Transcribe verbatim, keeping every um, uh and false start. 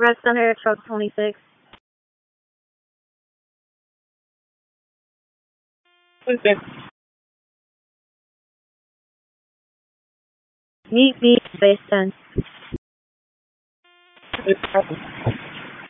Red Center, truck twenty-six. Okay. Meet me, base ten. It's